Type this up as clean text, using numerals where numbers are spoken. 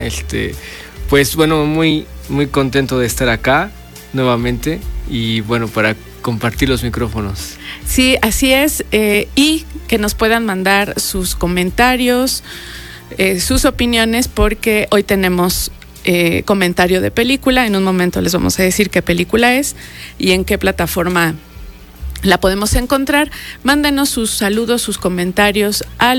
Pues bueno, muy, muy contento de estar acá nuevamente y bueno, para compartir los micrófonos. Sí, así es, y que nos puedan mandar sus comentarios, sus opiniones, porque hoy tenemos comentario de película. En un momento les vamos a decir qué película es y en qué plataforma la podemos encontrar. Mándenos sus saludos, sus comentarios a